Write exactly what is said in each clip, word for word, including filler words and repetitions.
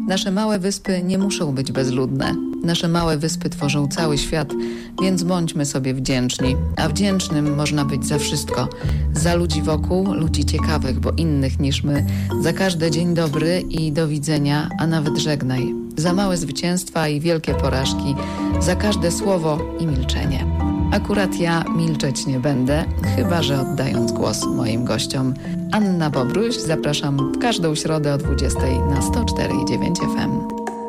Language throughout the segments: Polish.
Nasze małe wyspy nie muszą być bezludne. Nasze małe wyspy tworzą cały świat, więc bądźmy sobie wdzięczni. A wdzięcznym można być za wszystko. Za ludzi wokół, ludzi ciekawych, bo innych niż my. Za każdy dzień dobry i do widzenia, a nawet żegnaj. Za małe zwycięstwa i wielkie porażki. Za każde słowo i milczenie. Akurat ja milczeć nie będę, chyba że oddając głos moim gościom. Anna Bobruś, zapraszam w każdą środę o dwudziestej na sto cztery i dziewięć F M.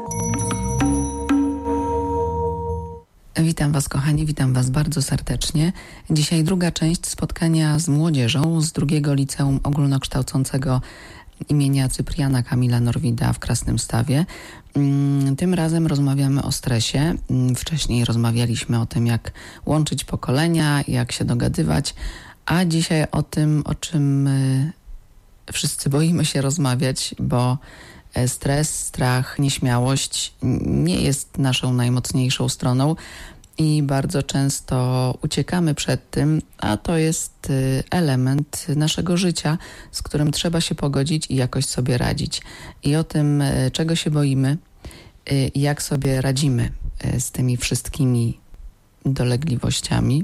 Witam Was, kochani, witam Was bardzo serdecznie. Dzisiaj druga część spotkania z młodzieżą z drugiego liceum ogólnokształcącego imienia Cypriana Kamila Norwida w Krasnymstawie. Tym razem rozmawiamy o stresie. Wcześniej rozmawialiśmy o tym, jak łączyć pokolenia, jak się dogadywać, a dzisiaj o tym, o czym wszyscy boimy się rozmawiać, bo stres, strach, nieśmiałość nie jest naszą najmocniejszą stroną i bardzo często uciekamy przed tym, a to jest element naszego życia, z którym trzeba się pogodzić i jakoś sobie radzić. I o tym, czego się boimy i jak sobie radzimy z tymi wszystkimi dolegliwościami,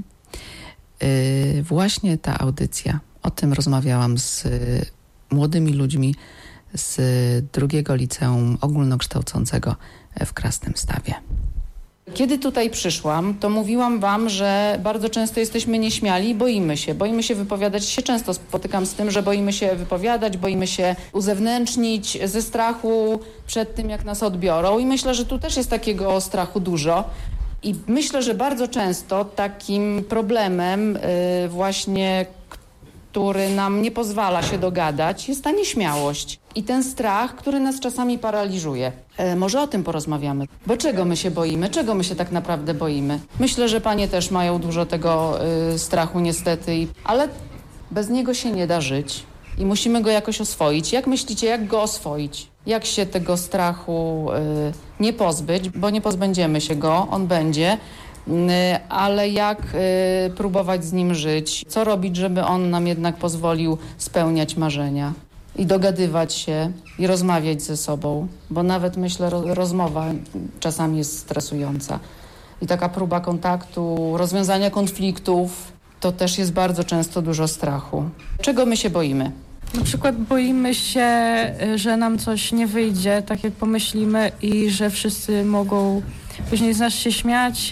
właśnie ta audycja. O tym rozmawiałam z młodymi ludźmi z drugiego liceum ogólnokształcącego w Krasnymstawie. Kiedy tutaj przyszłam, to mówiłam Wam, że bardzo często jesteśmy nieśmiali i boimy się. Boimy się wypowiadać. Się często spotykam z tym, że boimy się wypowiadać, boimy się uzewnętrznić ze strachu przed tym, jak nas odbiorą. I myślę, że tu też jest takiego strachu dużo. I myślę, że bardzo często takim problemem yy, właśnie, który nam nie pozwala się dogadać, jest ta nieśmiałość i ten strach, który nas czasami paraliżuje. E, może o tym porozmawiamy. Bo czego my się boimy? Czego my się tak naprawdę boimy? Myślę, że panie też mają dużo tego y, strachu niestety, i, ale bez niego się nie da żyć i musimy go jakoś oswoić. Jak myślicie, jak go oswoić? Jak się tego strachu y, nie pozbyć? Bo nie pozbędziemy się go, on będzie. Ale jak y, próbować z nim żyć? Co robić, żeby on nam jednak pozwolił spełniać marzenia i dogadywać się i rozmawiać ze sobą? Bo nawet myślę, ro, rozmowa czasami jest stresująca. I taka próba kontaktu, rozwiązania konfliktów, to też jest bardzo często dużo strachu. Czego my się boimy? Na przykład boimy się, że nam coś nie wyjdzie, tak jak pomyślimy i że wszyscy mogą później z nas się śmiać,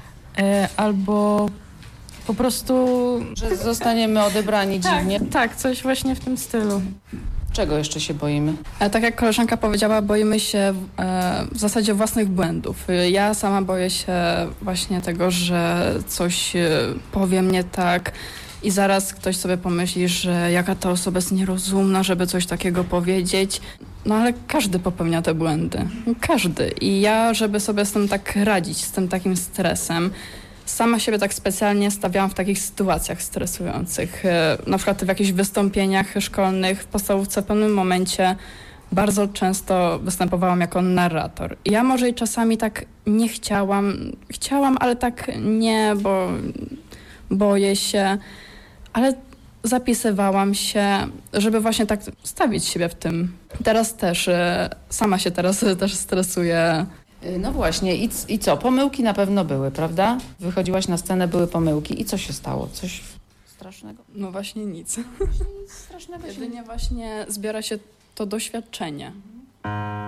albo po prostu... Że zostaniemy odebrani tak, dziwnie? Tak, coś właśnie w tym stylu. Czego jeszcze się boimy? Tak jak koleżanka powiedziała, boimy się w zasadzie własnych błędów. Ja sama boję się właśnie tego, że coś powiem nie tak i zaraz ktoś sobie pomyśli, że jaka ta osoba jest nierozumna, żeby coś takiego powiedzieć. No ale każdy popełnia te błędy. Każdy. I ja, żeby sobie z tym tak radzić, z tym takim stresem, sama siebie tak specjalnie stawiałam w takich sytuacjach stresujących. Na przykład w jakichś wystąpieniach szkolnych w podstawówce w pewnym momencie bardzo często występowałam jako narrator. Ja może i czasami tak nie chciałam, chciałam, ale tak nie, bo boję się, ale zapisywałam się, żeby właśnie tak stawić siebie w tym. Teraz też, sama się teraz też stresuję. No właśnie, i, i co? Pomyłki na pewno były, prawda? Wychodziłaś na scenę, były pomyłki. I co się stało? Coś strasznego? No właśnie nic. Właśnie nic strasznego się... Jedynie właśnie zbiera się to doświadczenie.